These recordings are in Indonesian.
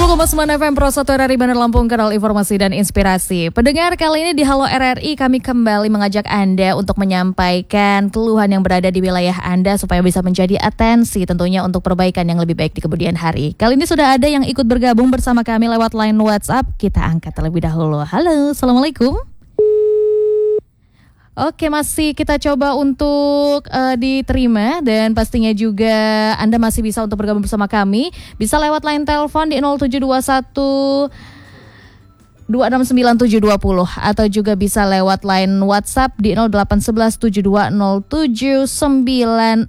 90,9 FM Pro 1 RRI Bandar Lampung, kanal informasi dan inspirasi. Pendengar, kali ini di Halo RRI kami kembali mengajak Anda untuk menyampaikan keluhan yang berada di wilayah Anda supaya bisa menjadi atensi tentunya untuk perbaikan yang lebih baik di kemudian hari. Kali ini sudah ada yang ikut bergabung bersama kami lewat line WhatsApp. Kita angkat terlebih dahulu. Halo, Assalamualaikum. Oke, masih kita coba untuk diterima dan pastinya juga Anda masih bisa untuk bergabung bersama kami. Bisa lewat line telepon di 0721 269720 atau juga bisa lewat line WhatsApp di 081172079909.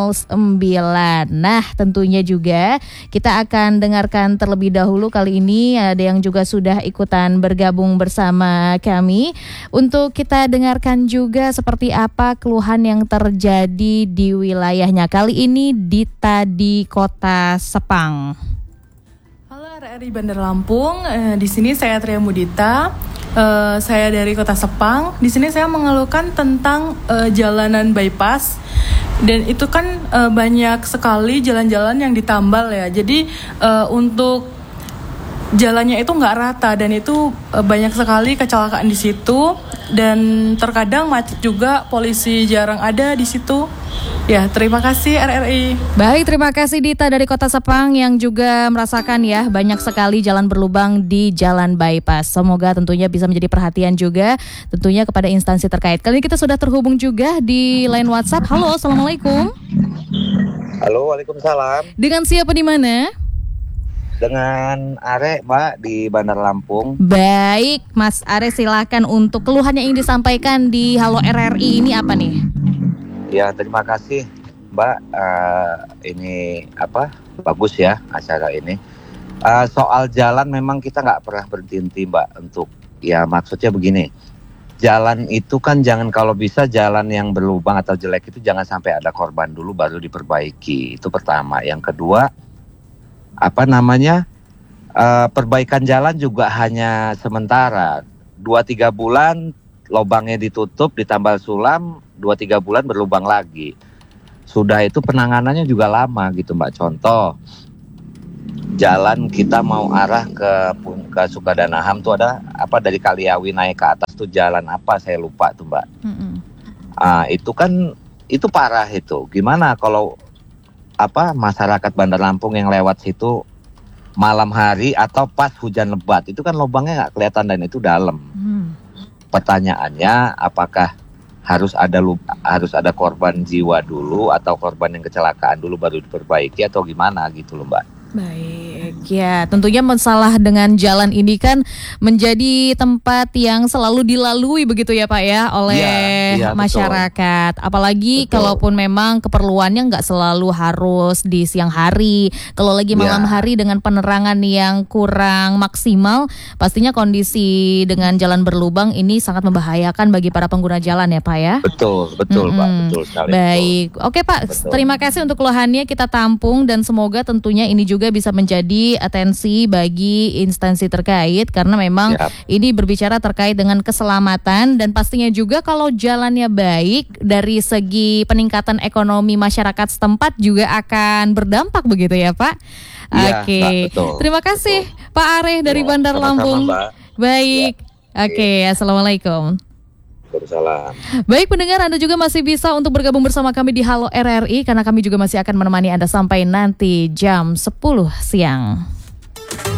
Nah, tentunya juga kita akan dengarkan terlebih dahulu. Kali ini ada yang juga sudah ikutan bergabung bersama kami untuk kita dengarkan juga seperti apa keluhan yang terjadi di wilayahnya. Kali ini Dita di Kota Sepang. RRI Bandar Lampung, di sini saya Tria Mudita, saya dari Kota Sepang. Di sini saya mengeluhkan tentang jalanan bypass, dan itu kan banyak sekali jalan-jalan yang ditambal ya. Jadi untuk jalannya itu nggak rata dan itu banyak sekali kecelakaan di situ, dan terkadang macet juga, polisi jarang ada di situ. Ya, terima kasih RRI. Baik, terima kasih Dita dari Kota Sepang yang juga merasakan ya banyak sekali jalan berlubang di jalan bypass. Semoga tentunya bisa menjadi perhatian juga tentunya kepada instansi terkait. Kali ini kita sudah terhubung juga di line WhatsApp. Halo, Assalamualaikum. Halo, Waalaikumsalam. Dengan siapa di mana? Dengan Are, Mbak, di Bandar Lampung. Baik, Mas Are, silakan untuk keluhan yang ingin disampaikan di Halo RRI ini apa nih? Ya, terima kasih, Mbak. Ini bagus ya acara ini. Soal jalan memang kita nggak pernah berhenti, Mbak. Untuk maksudnya begini, jalan itu kan jangan, kalau bisa jalan yang berlubang atau jelek itu jangan sampai ada korban dulu baru diperbaiki. Itu pertama. Yang kedua, perbaikan jalan juga hanya sementara. 2-3 bulan lubangnya ditutup, ditambal sulam, 2-3 bulan berlubang lagi. Sudah itu penanganannya juga lama gitu, Mbak. Contoh, jalan kita mau arah ke Sukadanaham tuh ada dari Kaliawi naik ke atas tuh jalan saya lupa tuh, Mbak. Itu kan itu parah itu. Gimana kalau masyarakat Bandar Lampung yang lewat situ malam hari atau pas hujan lebat, itu kan lubangnya nggak kelihatan dan itu dalam. Pertanyaannya, apakah harus ada korban jiwa dulu atau korban yang kecelakaan dulu baru diperbaiki atau gimana gitu loh, Mbak? Baik, ya tentunya masalah dengan jalan ini kan menjadi tempat yang selalu dilalui begitu ya Pak ya oleh masyarakat. Betul. Apalagi kalaupun memang keperluannya nggak selalu harus di siang hari. Kalau lagi malam hari dengan penerangan yang kurang maksimal, pastinya kondisi dengan jalan berlubang ini sangat membahayakan bagi para pengguna jalan ya Pak ya. Betul Pak, betul sekali. Baik, oke Pak, terima kasih untuk keluhannya, kita tampung dan semoga tentunya ini juga bisa menjadi atensi bagi instansi terkait karena memang ini berbicara terkait dengan keselamatan dan pastinya juga kalau jalannya baik dari segi peningkatan ekonomi masyarakat setempat juga akan berdampak begitu ya Pak. Oke. Terima kasih Pak Are dari Bandar Lampung. Baik. Oke, Assalamualaikum. Waalaikumsalam. Baik pendengar, Anda juga masih bisa untuk bergabung bersama kami di Halo RRI karena kami juga masih akan menemani Anda sampai nanti jam 10 siang.